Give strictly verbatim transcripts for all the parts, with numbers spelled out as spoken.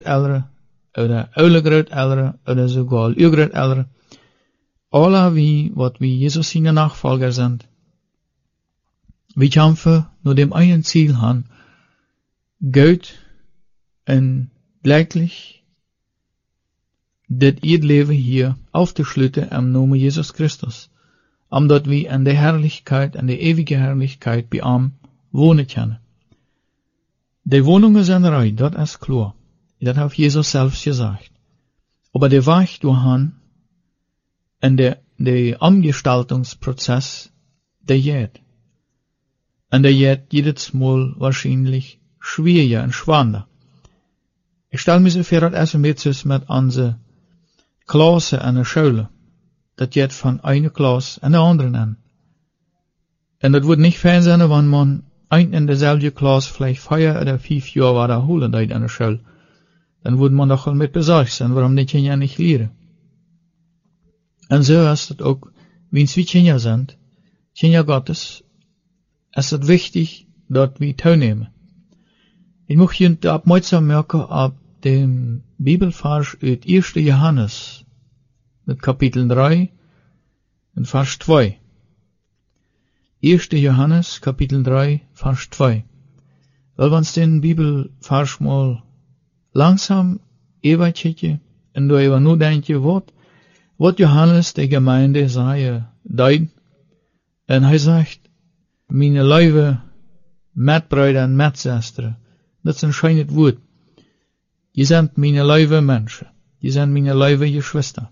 grootouderen, oder oude grootouderen, oder sogar uw grootouderen. Alle wie, wat wie Jesus seine Nachfolger sind. Wir kämpfen nur dem einen Ziel an, Gott en gleichlich dit ihr Leben hier aufzuschlüten am Namen Jesus Christus, omdat wir an der Herrlichkeit, an der ewige Herrlichkeit bei ihm wohnen können. Die Wohnungen sind rein, das ist klar. Das hat Jesus selbst gesagt. Aber der Weg dahin, en der, der Umgestaltungsprozess, der geht. Und der geht jedes Mal wahrscheinlich schwieriger und schwander. Ich stelle mir so vor, dass es mit mit unserer Klasse an der Schule. Das geht von einer Klasse an der anderen an. Und das wird nicht fein sein, wenn man ein in derselbe Klasse vielleicht vier oder fünf Jahre wiederholen hat an der Schule. Dann würde man doch mit besorgt sein, warum die Kinder nicht lehren. Und so ist es auch, wenn wir Kinder sind, Kinder Gottes, ist es wichtig, dass wir teilnehmen. Ich möchte hier aufmerksam merken auf dem Bibelvers aus ersten Johannes, mit Kapitel drei, und Vers zwei. ersten Johannes, Kapitel drei, Vers zwei. Weil wir uns den Bibelvers mal langsam überchecken und darüber nur denken, was, was Johannes der Gemeinde sei, deut. Und er sagt, meine lieve Mitbrüder und Mitschwestern, das ist ein schönes Wort. Die sind meine lieve Menschen. Die sind meine lieve Geschwister.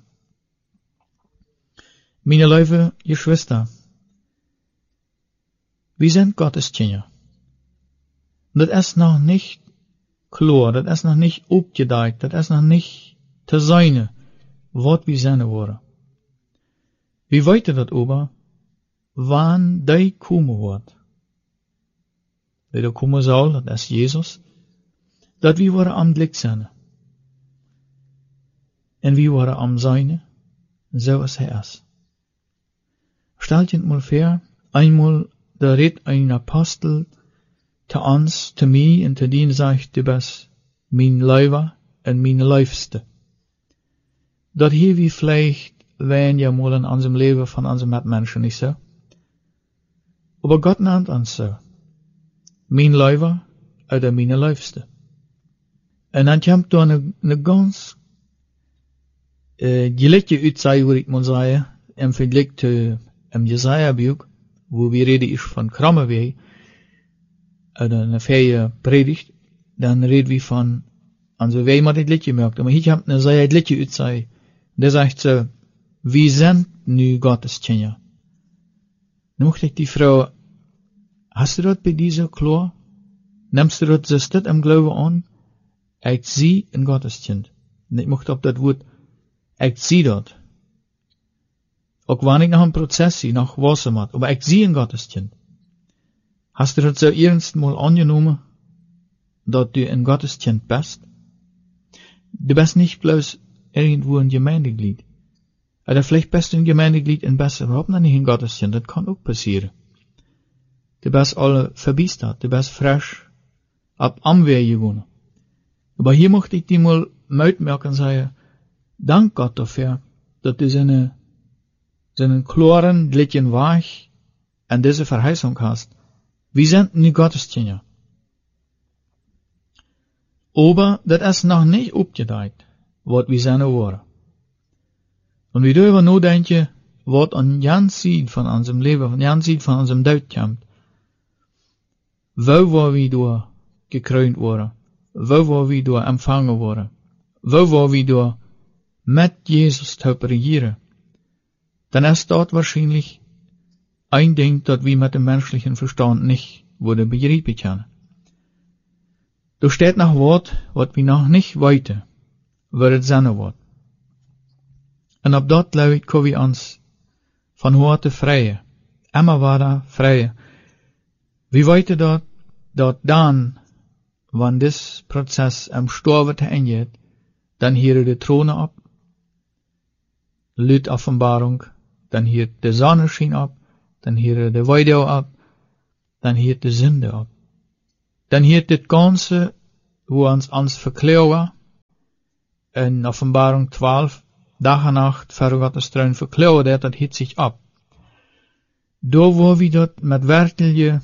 Meine lieve Geschwister. Wir sind Gottes Kinder. Das ist noch nicht klar, das ist noch nicht aufgedeckt, das ist noch nicht zu sein, was wir sein wollen. Wie weiter das aber, wann der kommen wird. Wer da kommen soll, das ist Jesus, dass wir wollen am Blick sein. Und wir wollen am Seine, so ist er es. Stellt euch mal vor, einmal, da redet ein Apostel zu uns, zu mir und zu dir und sagt, du bist mein Leiber und mein Liebste. Dat hier wie vielleicht wären ja mal in unserem Leben von unseren Mitmenschen nicht so. Aber Gott nennt uns so. Mein Leiber oder meine Liebste. Und dann kommt da eine, eine ganz äh, gelichte Aussage, würde ich mal sagen, im Vergleich zu im Jesaja-Buch, wo wir reden ist von Krammerweh, oder eine Ferie predigt, dann reden wir von, also wer immer das Liedje merkt, aber hier kommt eine sehr Liedje Aussage, der sagt so, wir sind nu Gottes Kinder. Dann möchte ich die Frau, hast du das bei dieser klar? Nimmst du das, ist das im Glauben an? Ich sie ein Gotteskind. Und ich möchte auf das Wort, ich sie dort. Auch wenn ich noch einen Prozess sehe, noch Wasser mache, aber ich sie ein Gotteskind. Hast du das so ernst mal angenommen, dass du ein Gotteskind bist? Du bist nicht bloß irgendwo ein Gemeindeglied. Oder vielleicht bist du ein Gemeindeglied und bist überhaupt noch nicht ein Gotteskind, das kann auch passieren. Du bist alle verbiestert, du bist frisch, ab Amwehr gewonnen. Aber hier möchte ich dir mal mitmerken und sagen, dank Gott dafür, dass du seine, seinen klaren, glichen Weg an diese Verheißung hast. Wir sind nicht Gotteskinder. Aber das ist noch nicht aufgedeckt, was wir sein wollen. Und wir dürfen nur denken, was an ganz Seed von unserem Leben, von ganz Seed von unserem Tod kommt. Wo war wir da gekrönt worden? Wo war wir da empfangen worden? Wo war wir da mit Jesus zu regieren? Dann ist dort wahrscheinlich ein Ding, das wir mit dem menschlichen Verstand nicht würde begreifen können. Da steht noch Wort, was wir noch nicht weiter, wird sein Wort. Und ab dort, glaube ich, können wir uns von heute freien. Immer weiter freien. Wie weiter dort, dort dann, wenn das Prozess am Sterben eingeht, dann hier die Throne ab, Lüt Offenbarung, dann hier der Sonnenschein ab, dann hier der Weidau ab, dann hier die Sünde ab. Dann hier das Ganze, wo uns uns verklären, in Offenbarung twaalf, dag en nacht voor Gottes troon verkleuwt, dat hiet zich op. Door wo we dat met werkelijke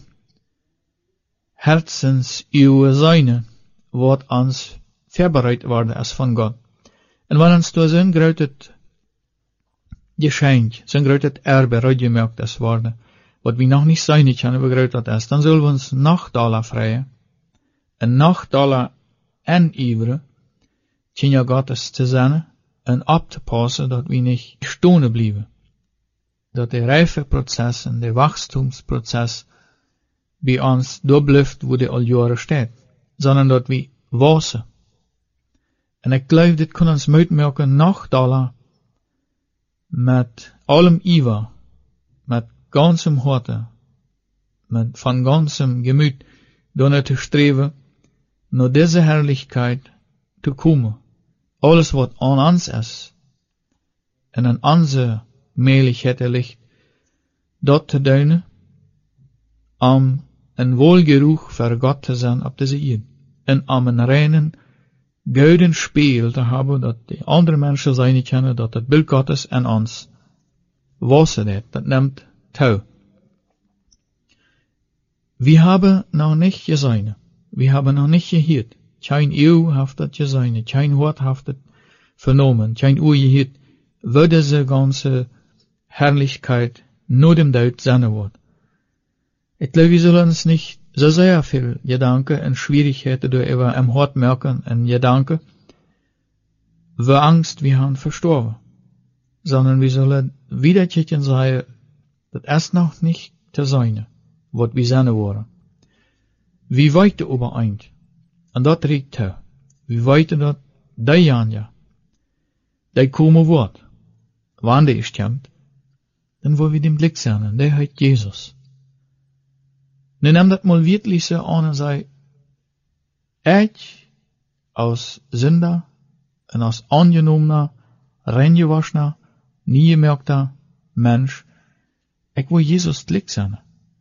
herzensuwe zijn, wordt ons voorbereid worden als van God. En wanneer ons door zo'n groot geschenk, zo'n groot erbe uitgemerkt is worden, wat we nog niet zijn kunnen begrijpen dat is, dan zullen we ons nog dollar vrijen, en nog dollar iniveren, tien Gottes te zijn, en op te passen dat we niet stonen blijven. Dat de reifeproces en de wachstumsproces bij ons doorblijft wo de al jaren staat, sondern dat we wassen. En ik geloof dit kan ons uitmerken nog dollar met allem iver, met ganzem harte, met van ganzem gemüt, door te streven naar deze herrlichkeit te komen. Alles wat aan ons is, en aan onze möglichheden ligt, dat te doen, om een wohlgeruch voor God te zijn op deze eeuw, en om een reinen, gouden spiegel te hebben, dat de andere mensen zijn kunnen, dat het beeld Gottes en ons wassen heeft, dat neemt touw. We hebben nog niet gezien, we hebben nog niet gehoord, geen eeuw heeft dat gezien, geen woord heeft het vernomen, geen oor gehoord, wo deze ganze herrlichkeit nur dem dood zijn wordt. Ik geloof, we zullen ons niet zo zeer veel gedanken en schwierigheden door even im hart merken en gedanken, we angst we gaan verstorven, sondern we zullen wieder kijken zeggen, dat is nog niet te zijn, wat we zijn worden. We weten over eind, en dat reikt toe. We weten dat die jaren, die komen wordt, wanneer die is komt, dan wo we dem Blick zijn, en die heet Jezus. Nu neem dat mal wirklich so an en zei, ik, als Sünder, en als angenommener, reingewaschener, nie gemerkter Mensch, ik wil Jesus Blick zijn.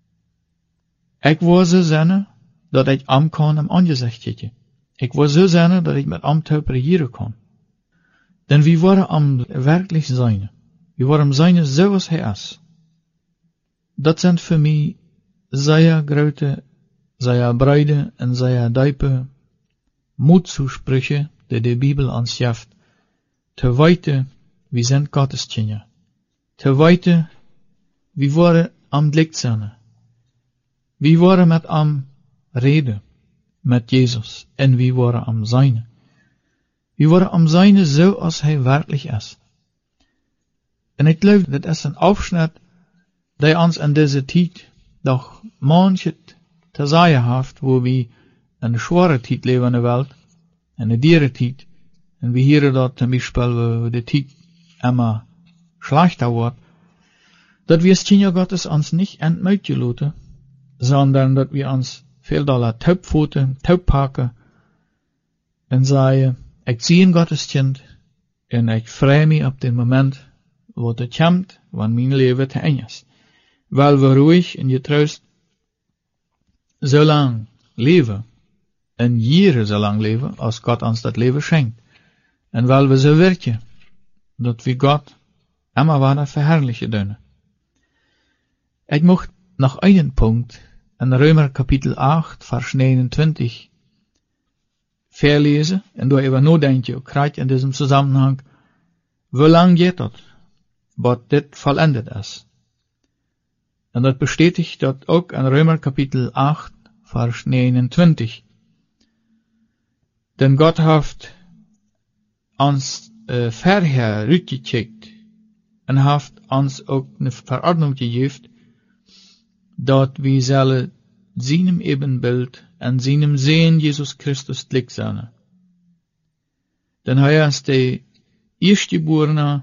Ik wil zo zijn, dat ik am kan am aangezicht kijken. Ik wil zo zijn, dat ik met am te opereren kan. Denn we worden am werkelijk zijn. We worden zijn zoals hij is. Dat zijn voor mij zeer grote, zeer breite en zeer diepe Mutzusprüche, die de Bibel ons geeft, te weten, we zijn Gottes kinderen. Te weten, we worden am Licht zijn. We worden met am reden, met Jezus, en we worden am zijn. We worden am zijn zoals hij werkelijk is. En ik geloof, dat is een afsnit, die ons in deze tijd doch manches te zeggen heeft, wo we een zware tijd leven in de wereld, en een diere tijd, en we horen dat zum Beispiel, wo de tijd immer schlechter wordt, dat we als Kinder Gottes ons niet entmuitgelaten, sondern dat we ons veel dollar taubvoeten, taubpakken, en zeggen, ik zie een Gottes kind, en ik vrij me op het moment, wat het komt, wanneer mijn leven te eng is. Weil we ruhig en getroost zo lang leven, en jaren zo lang leven, als God ons dat leven schenkt. En weil we zo werken, dat we God immer weiter verherrlichen doen. Ik mocht nog een punt, in Römer kapitel acht, vers negenentwintig, verlezen, en door even nadenken, ook krijg in diesem Zusammenhang, hoe lang geht dat, wat dit vollendet is. En dat bestätigt dat ook in Römer kapitel acht, vers negenentwintig. Denn Gott heeft ons uh, verher uitgecheckt en heeft ons ook een verordnung gegeven dat we zullen zijn ebenbeeld en zijn Zoon Jesus Christus gelijk zijn. Denn hij is de eerstgeborene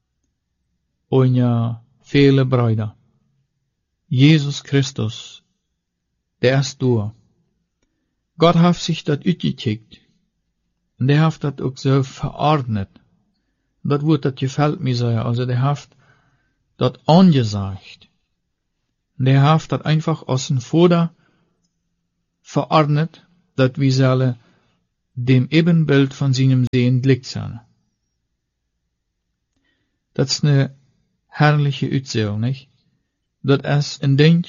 onder vele bruiden. Jesus Christus, der ist du. Gott hat sich das uitgecheckt. Und der hat das auch so verordnet. Das Wort, das gefällt mir sehr. Also der hat das angesagt. Und der hat das einfach aus dem Vorder verordnet, dass wir sollen dem ebenbeeld van zijn zeen gelijk zijn. Dat is een herrliche uitzeel, niet? Dat is een ding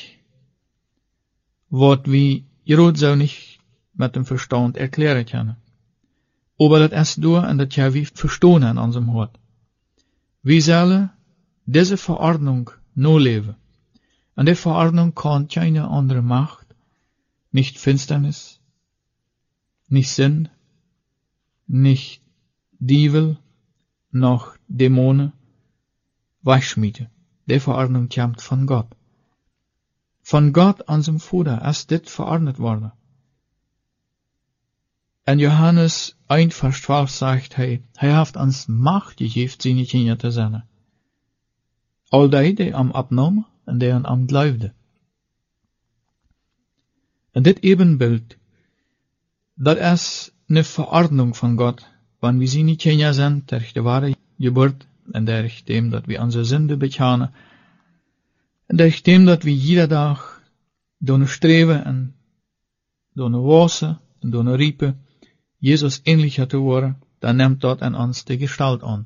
wat we groot zo niet met een verstand erklären kunnen. Aber dat is door en dat ja we verstaan aan onze hart. We zullen deze verordnung naleven. En die verordnung kan keine andere macht, nicht Finsternis, nicht Sinn, nicht Dievel, noch Dämonen, wegschmieden. Die Verordnung kommt von Gott. Von Gott an zijn Vater ist dit verordnet worden. En Johannes één vers twaalf sagt hij, hij heeft ons macht gegeven zijn kinderen te zijn. Al die die am abnamen en die aan am geloofden. En dit ebenbeeld, dat is een verordnung van God, wanneer we zijn kinderen zijn, durch de ware geboorte, en durch dem dat we onze zonde bekennen, en durch dem dat we iedere dag door streven en door wassen en door riepen, Jezus ähnlicher te worden, dan neemt dat aan ons de gestalt aan.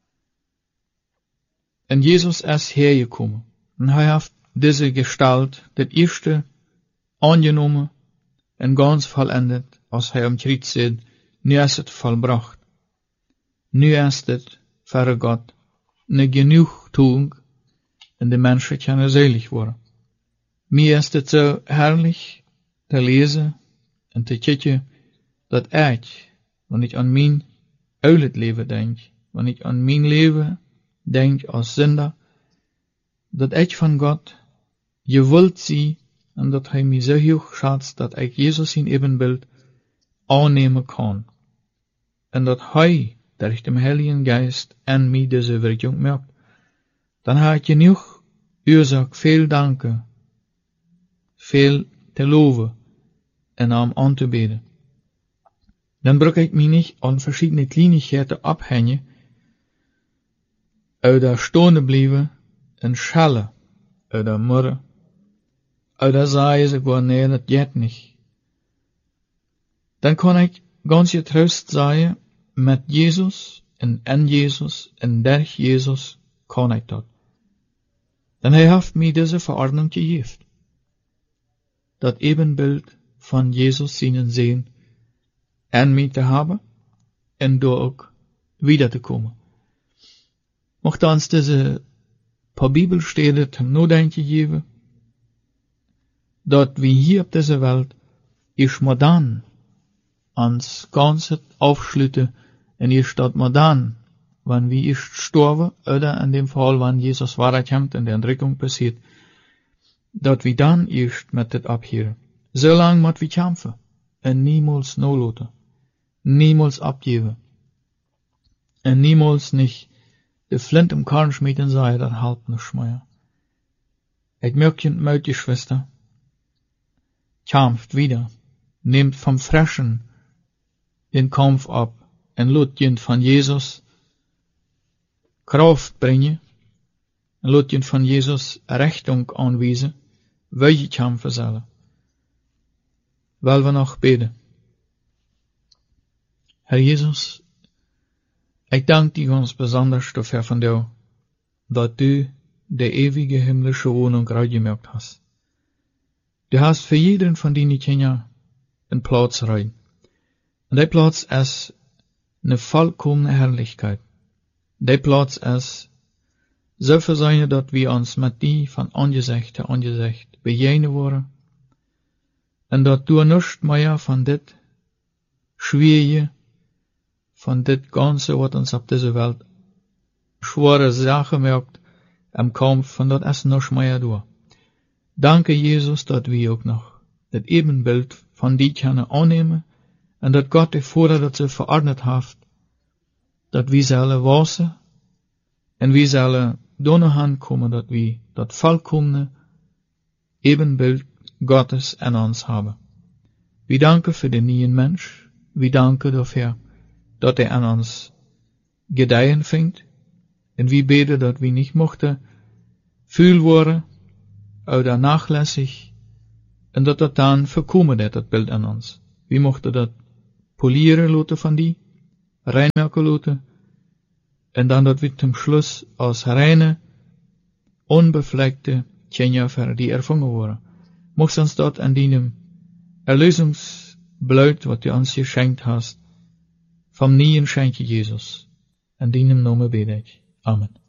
En Jezus is hergekomen, en hij heeft deze gestalt, het eerste, aangenomen en ganz vollendet, als hij am Kreuz zegt, nu is het volbracht. Nu is het voor God een genoegtoening, en de mensen kunnen zalig worden. Mir is het zo herrlich te lezen en te kijken, dat ik, wanneer ik aan mijn oude leven denk, wanneer ik aan mijn leven denk als zinder, dat ik van God gewild zie, en dat hij mij zo hoog schatst, dat ik Jezus in ebenbeeld aannemen kan. En dat hij, durch dem Heiligen Geist, en mij deze werking maakt. Dan heb ik genoeg oorzaak veel danken, veel te loven, en hem aan te bidden. Dan bruk ik mij niet aan verschillende kleinigheden abhängen, oder stonden blijven en schallen, oder murren, oder zeggen ze gewoon nee, dat gaat niet. Dan kan ik ganz getroost zijn, met Jezus, en en Jezus, en durch Jezus, kan ik dat. Dan hij heeft mij deze verordnung gegeven. Dat ebenbeeld van Jezus zien zien, en mij te hebben, en door ook wieder te komen. Mocht ons deze paar Bibelstellen zum Nadenken geven, dat we hier op deze wereld is maar dan ons ganze aufschlüten en is dat maar dan, wanneer we is sterven, oder in dem Fall, wanneer Jezus weiterkommt en de Entrückung passiert, dat we dan eerst met dit abheren. Zolang moet we kämpfen en niemals nalaten, niemals abgeven en niemals nicht de flint im Korn schmieden sei, dat halt nichts mehr. Ik merke met je Schwester, kämpft wieder, nehmt vom Frischen den Kampf ab en laat je van Jezus Kraft brengen en laat je van Jezus Richtung aanwijzen, waar je kämpfen zullen. Wel we nog bidden. Herr Jezus, ik dank dir ganz besonders dafür von dir, dat du de ewige himmlische Wohnung reingemacht hast. Du hast für jeden von deinen Kindern einen Platz rein. Und der Platz ist eine vollkommene Herrlichkeit. Der Platz ist so für sein, dass wir uns mit dir von Angesicht zu Angesicht begegnen wollen. Und dass du nicht mehr von dit Schwierige, von dit Ganze, was uns auf dieser Welt schwere Sachen merkt, am Kampf, von dat ist noch mehr du. Danke, Jesus, dass wir auch noch das Ebenbild von dir können annehmen, und dass Gott die Vater dazu verordnet hat, dass wir sollen wassen, und wir sollen donnerhand kommen, dass wir das vollkommene Ebenbild Gottes in uns haben. Wir danken für den neuen Mensch, wir danken dafür, dass er an uns gedeihen fängt, und wir beten, dass wir nicht mochten fühl worden, oder nachlässig, und dass das dann verkommen hat, das Bild an uns. Wir mochten das polieren lassen von die, reinmachen lassen, und dann dat wir zum Schluss als reine, unbefleckte Tjenja für die erfangen worden. Mocht uns dort an deinem Erlösungsblut, was du uns geschenkt hast, vom Nien schenke Jesus. In deinem Namen bete ich. Amen.